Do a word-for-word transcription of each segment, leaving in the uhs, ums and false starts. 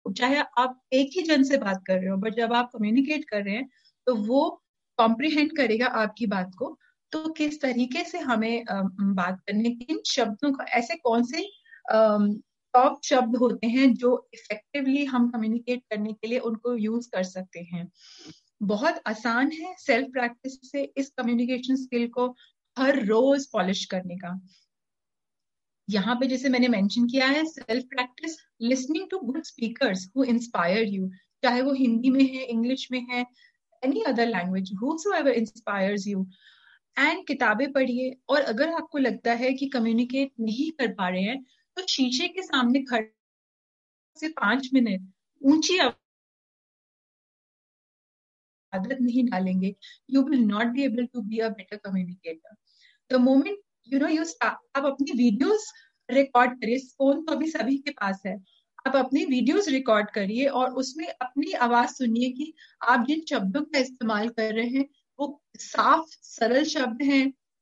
चाहे आप एक ही जन से बात कर रहे हो, बट जब आप कम्युनिकेट कर रहे हैं तो वो कॉम्प्रिहेंड करेगा आपकी बात को। तो किस तरीके से हमें अम, बात करने की, इन शब्दों का ऐसे कौन से टॉप शब्द होते हैं जो इफेक्टिवली हम कम्युनिकेट करने के लिए उनको यूज कर सकते हैं। बहुत आसान है सेल्फ प्रैक्टिस से इस कम्युनिकेशन स्किल को हर रोज पॉलिश करने का। यहाँ पे जैसे मैंने मेंशन किया है, self practice listening to good speakers who inspire you, चाहे वो हिंदी में है, इंग्लिश में है, any other language, whosoever inspires you। And किताबें पढ़िए, और अगर आपको लगता है कि कम्युनिकेट नहीं कर पा रहे हैं तो शीशे के सामने खड़े से पांच मिनट ऊंची आदत नहीं डालेंगे, you will not be able to be a better communicator. The moment you know you आप अपनी वीडियोस रिकॉर्ड करिए, फोन तो अभी सभी के पास है, आप अपनी वीडियोस रिकॉर्ड करिए और उसमें अपनी आवाज सुनिए कि आप जिन शब्दों का इस्तेमाल कर रहे हैं वो साफ सरल शब्द हैं,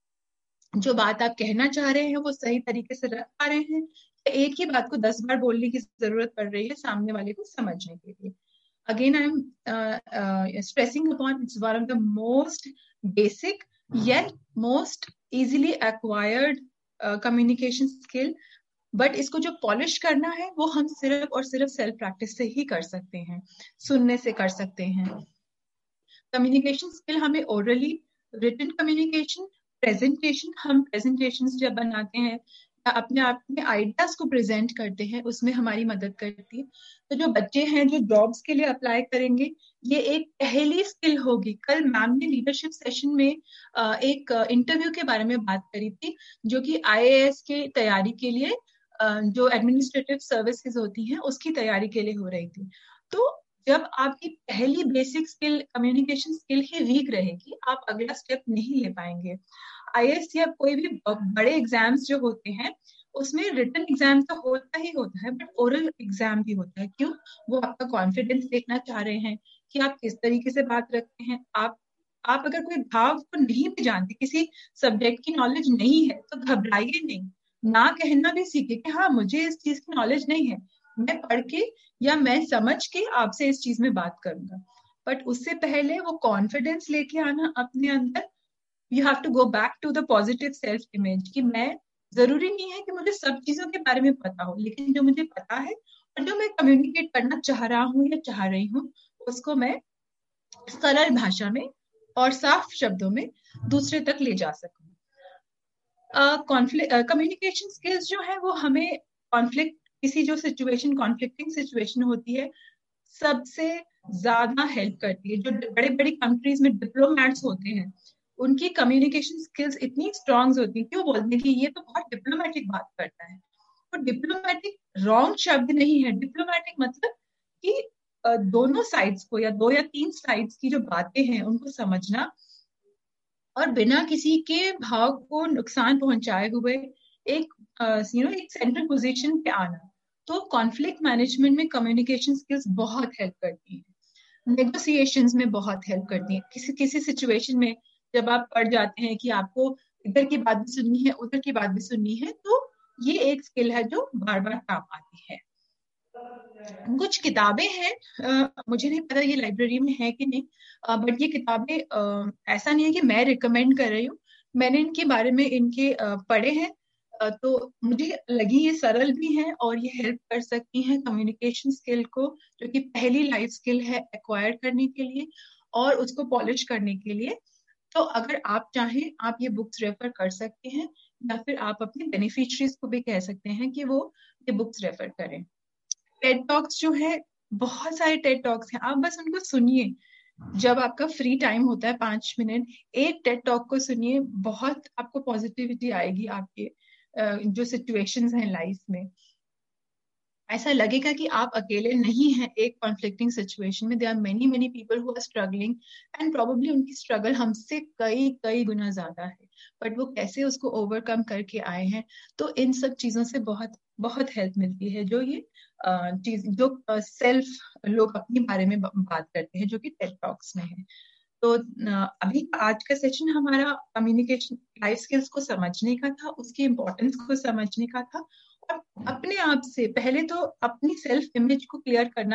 जो बात आप कहना चाह रहे हैं वो सही तरीके से रख पा रहे हैं, एक ही बात को दस बार बोलने की जरूरत पड़ रही है सामने वाले को समझने के लिए। Again, I'm uh, uh, stressing upon it's one of the most basic yet most easily acquired uh, communication skill, but इसको जो पॉलिश करना है वो हम सिर्फ और सिर्फ सेल्फ प्रैक्टिस से ही कर सकते हैं, सुनने से कर सकते हैं। कम्युनिकेशन स्किल हमें ओरली, रिटन कम्युनिकेशन, प्रेजेंटेशन, हम प्रेजेंटेशन जब बनाते हैं या अपने आप में आइडियाज को प्रेजेंट करते हैं उसमें हमारी मदद करती है। तो जो बच्चे हैं जो जॉब्स के लिए अप्लाई करेंगे, ये एक पहली स्किल होगी। कल मैम ने लीडरशिप सेशन में एक इंटरव्यू के बारे में बात करी थी, जो कि आईएएस की तैयारी के लिए, जो एडमिनिस्ट्रेटिव सर्विसेज होती हैं उसकी तैयारी के लिए हो रही थी। तो जब आपकी पहली बेसिक स्किल कम्युनिकेशन स्किल ही वीक रहेगी, आप अगला स्टेप नहीं ले पाएंगे। आईएएस या कोई भी बड़े एग्जाम्स जो होते हैं उसमें रिटन एग्जाम तो होता ही होता है, बट ओरल एग्जाम भी होता है। क्यों? वो आपका कॉन्फिडेंस देखना चाह रहे हैं कि आप किस तरीके से बात रखते हैं। आप आप अगर कोई भाव को नहीं भी जानते, किसी सब्जेक्ट की नॉलेज नहीं है, तो घबराइए नहीं, ना कहना भी सीखे कि हाँ मुझे इस चीज की नॉलेज नहीं है, मैं पढ़ के या मैं समझ के आपसे इस चीज में बात करूंगा। बट उससे पहले वो कॉन्फिडेंस लेके आना अपने अंदर, you have to go back to the positive self image कि मैं, जरूरी नहीं है कि मुझे सब चीजों के बारे में पता हो, लेकिन जो मुझे पता है और जो मैं कम्युनिकेट करना चाह रहा हूँ या चाह रही हूँ उसको मैं सरल भाषा में और साफ शब्दों में दूसरे तक ले जा सकूं। कॉन्फ्लिक्ट कम्युनिकेशन स्किल्स जो है वो हमें कॉन्फ्लिक्ट, किसी जो सिचुएशन, कॉन्फ्लिक्टिंग सिचुएशन होती है, सबसे ज्यादा हेल्प करती है। जो बड़े बड़ी कंट्रीज में डिप्लोमेट्स होते हैं उनकी कम्युनिकेशन स्किल्स इतनी स्ट्रॉन्ग होती है कि वो बोलते हैं कि ये तो बहुत डिप्लोमेटिक बात करता है। तो डिप्लोमेटिक रॉन्ग शब्द नहीं है, डिप्लोमेटिक मतलब कि दोनों साइड्स को या दो या तीन साइड्स की जो बातें हैं उनको समझना और बिना किसी के भाव को नुकसान पहुंचाए हुए एक यू नो एक सेंट्रल पोजीशन पे आना। तो कॉन्फ्लिक्ट मैनेजमेंट में कम्युनिकेशन स्किल्स बहुत हेल्प करती है, नेगोशिएशंस में बहुत हेल्प करती है। किसी किसी सिचुएशन में जब आप पढ़ जाते हैं कि आपको इधर की बात भी सुननी है, उधर की बात भी सुननी है, तो ये एक स्किल है जो बार बार काम आती है। कुछ किताबें हैं, uh, मुझे नहीं पता ये लाइब्रेरी में है कि नहीं, बट uh, ये किताबें uh, ऐसा नहीं है कि मैं रिकमेंड कर रही हूँ, मैंने इनके बारे में इनके uh, पढ़े हैं, uh, तो मुझे लगी ये सरल भी हैं और ये हेल्प कर सकती हैं कम्युनिकेशन स्किल को, जो कि पहली लाइफ स्किल है एक्वायर करने के लिए और उसको पॉलिश करने के लिए। तो अगर आप चाहें आप ये बुक्स रेफर कर सकते हैं, या फिर आप अपने बेनिफिशरीज को भी कह सकते हैं कि वो ये बुक्स रेफर करें। टेड टॉक्स जो है, बहुत सारे टेड टॉक्स हैं, आप बस उनको सुनिए। जब आपका फ्री टाइम होता है पांच मिनट एक टेड टॉक को सुनिए, बहुत आपको पॉजिटिविटी आएगी आपके जो सिचुएशंस हैं लाइफ में। ऐसा लगेगा कि आप अकेले नहीं हैं एक कॉन्फ्लिक्टिंग सिचुएशन में। There are many many people who are struggling and probably उनकी स्ट्रगल हमसे कई कई गुना ज्यादा है, बट वो कैसे उसको ओवरकम करके आए हैं। तो इन सब चीजों से बहुत बहुत हेल्प मिलती है, जो ये चीज जो सेल्फ लोग अपने बारे में बात करते हैं, जो कि टेड टॉक्स में है। तो अभी आज का सेशन हमारा कम्युनिकेशन लाइफ स्किल्स को समझने का था, उसकी इम्पोर्टेंस को समझने का था, और अपने आप से पहले तो अपनी सेल्फ इमेज को क्लियर करना